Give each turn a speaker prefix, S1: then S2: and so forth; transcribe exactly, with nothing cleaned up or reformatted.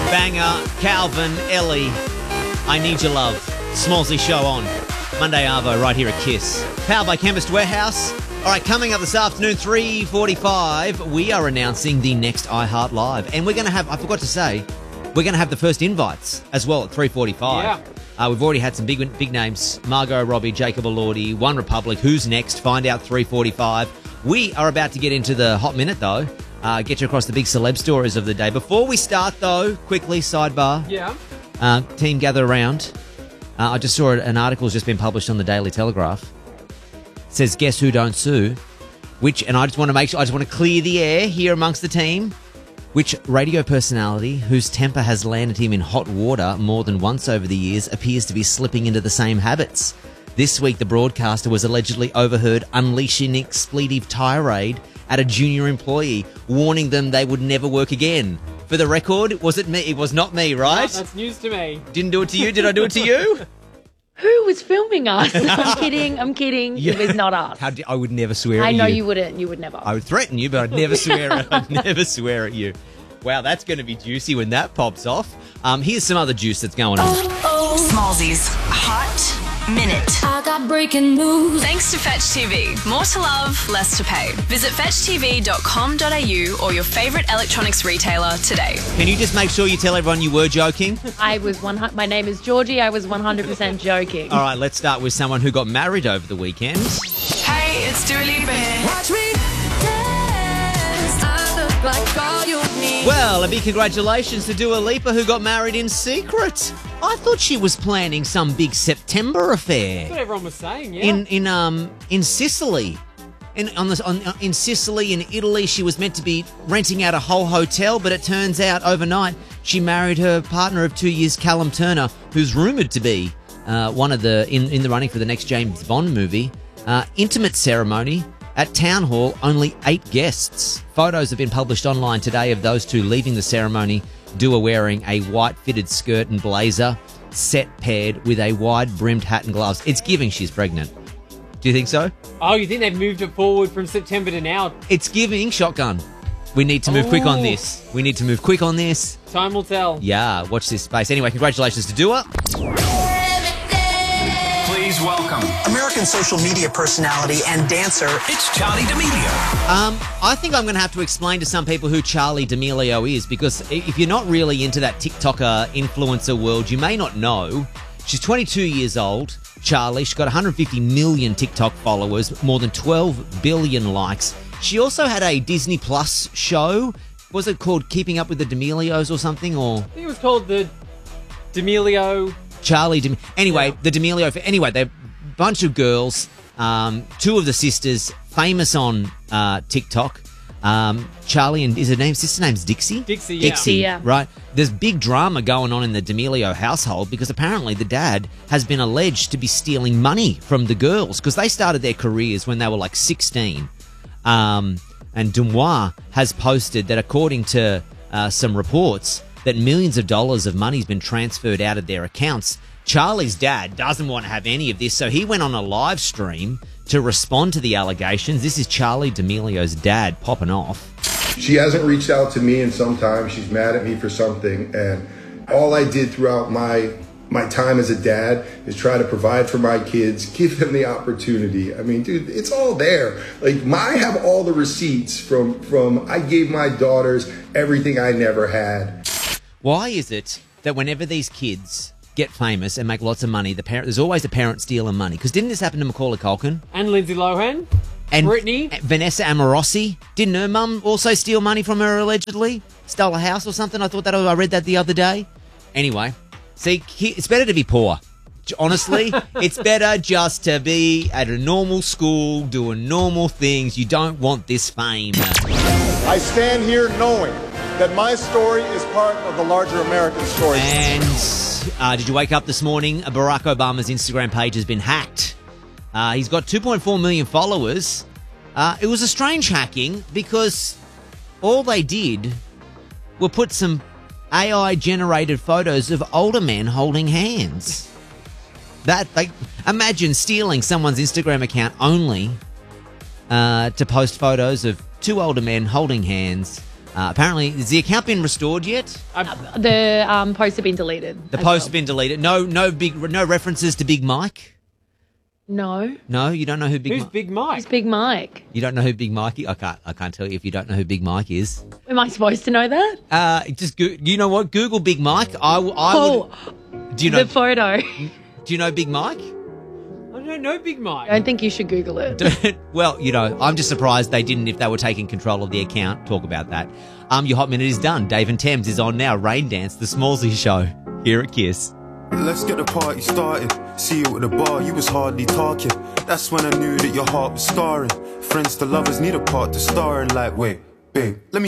S1: Banger, Calvin, Ellie, I Need Your Love. Smallsy show on. Monday Arvo right here at KISS. Powered by Chemist Warehouse. All right, coming up this afternoon, three forty-five, we are announcing the next iHeart Live. And we're going to have, I forgot to say, we're going to have the first invites as well at three forty-five.
S2: Yeah.
S1: Uh, we've already had some big big names. Margot Robbie, Jacob Elordi, One Republic. Who's next? Find out three forty-five. We are about to get into the hot minute, though. Uh, get you across the big celeb stories of the day. Before we start, though, quickly, sidebar.
S2: Yeah.
S1: Uh, team, gather around. Uh, I just saw an article has just been published on the Daily Telegraph. It says, guess who don't sue? Which, and I just want to make sure, I just want to clear the air here amongst the team. Which radio personality whose temper has landed him in hot water more than once over the years appears to be slipping into the same habits? This week, the broadcaster was allegedly overheard unleashing an expletive tirade at a junior employee, warning them they would never work again. For the record, was it me? It was not me, right?
S2: No, that's news to me.
S1: Didn't do it to you? Did I do it to you?
S3: Who was filming us? I'm kidding. I'm kidding.
S1: Yeah.
S3: It was not us.
S1: How do, I would never swear
S3: I
S1: at you.
S3: know you wouldn't. You would never.
S1: I would threaten you, but I'd never swear. At, I'd never swear at you. Wow, that's going to be juicy when that pops off. Um, here's some other juice that's going on.
S4: Smallsy's Hot Minute.
S5: I got breaking news.
S4: Thanks to Fetch T V. More to love, less to pay. Visit fetch t v dot com dot a u or your favourite electronics retailer today.
S1: Can you just make sure you tell everyone you were joking?
S3: I was one. My name is Georgie. I was one hundred percent joking.
S1: All right, let's start with someone who got married over the weekend.
S4: Hey, it's Dua Lipa here.
S5: Watch me dance. I look like all you need.
S1: Well, a big congratulations to Dua Lipa, who got married in secret. I thought she was planning some big September affair.
S2: That's what everyone was saying, yeah.
S1: in in um in Sicily. In on this on in Sicily in Italy, she was meant to be renting out a whole hotel, but it turns out overnight she married her partner of two years, Callum Turner, who's rumoured to be uh, one of the in in the running for the next James Bond movie. Uh, intimate ceremony at Town Hall, only eight guests. Photos have been published online today of those two leaving the ceremony. Dua wearing a white fitted skirt and blazer, set paired with a wide-brimmed hat and gloves. It's giving she's pregnant. Do you think so?
S2: Oh, you think they've moved it forward from September to now?
S1: It's giving shotgun. We need to move quick on
S2: Oh.
S1: this. We need to move quick on this.
S2: Time will tell.
S1: Yeah, watch this space. Anyway, congratulations to Dua.
S6: Please welcome
S7: American social media personality and dancer.
S6: it's Charlie D'Amelio.
S1: Um, I think I'm going to have to explain to some people who Charlie D'Amelio is, because if you're not really into that TikToker influencer world, you may not know. She's twenty-two years old, Charlie. She's got one hundred fifty million TikTok followers, more than twelve billion likes. She also had a Disney Plus show. Was it called Keeping Up with the D'Amelios or something? Or
S2: I think it was called the D'Amelio.
S1: Charlie D'Amelio. Anyway,
S2: Yeah.
S1: the D'Amelio. Anyway, they're a bunch of girls. Um, two of the sisters, famous on uh, TikTok. Um, Charlie and is her name? Sister name's Dixie.
S2: Dixie, yeah.
S1: Dixie,
S3: Yeah.
S1: right? There's big drama going on in the D'Amelio household because apparently the dad has been alleged to be stealing money from the girls because they started their careers when they were like sixteen. Um, and Dumois has posted that according to uh, some reports that millions of dollars of money has been transferred out of their accounts. Charlie's dad doesn't want to have any of this, so he went on a live stream to respond to the allegations. This is Charlie D'Amelio's dad popping off.
S8: She hasn't reached out to me in some time. She's mad at me for something, and all I did throughout my my time as a dad is try to provide for my kids, give them the opportunity. I mean, dude, it's all there. Like, my, I have all the receipts from from I gave my daughters everything I never had.
S1: Why is it that whenever these kids get famous and make lots of money, the parent there's always a parent stealing money? Because didn't this happen to Macaulay Culkin?
S2: And Lindsay Lohan.
S1: And
S2: Britney.
S1: Vanessa Amorosi? Didn't her mum also steal money from her allegedly? Stole a house or something? I thought that I read that the other day. Anyway, see, it's better to be poor. Honestly, it's better just to be at a normal school doing normal things. You don't want this fame.
S9: I stand here knowing that my story is part of the larger American story.
S1: And uh, did you wake up this morning? Barack Obama's Instagram page has been hacked. Uh, he's got two point four million followers. Uh, it was a strange hacking because all they did were put some A I-generated photos of older men holding hands. That, like, imagine stealing someone's Instagram account only uh, to post photos of two older men holding hands Uh, apparently, has the account been restored yet?
S3: The um, posts have been deleted.
S1: The
S3: as
S1: post
S3: well.
S1: has been deleted. No, no big, no references to Big Mike.
S3: No.
S1: No, you don't know who Big.
S2: Who's
S1: Mi-
S2: Big Mike?
S3: It's Big Mike.
S1: You don't know who Big Mike is. I can't. I can't tell you if you don't know who Big Mike is.
S3: Am I supposed to know that?
S1: Uh, just go, you know what? Google Big Mike. I, w- I
S3: Oh,
S1: would. Do you know?
S3: the photo.
S1: Do you know Big Mike?
S2: I don't know Big Mike.
S3: I don't think you should Google it.
S1: Well, you know, I'm just surprised they didn't, if they were taking control of the account, talk about that. Um, your Hot Minute is done. Dave and Thames is on now. Rain Dance, the Smallsy Show, here at Kiss.
S10: Let's get the party started. See you at the bar, you was hardly talking. That's when I knew that your heart was scarring. Friends to lovers need a part to star in. Like, wait, babe, let me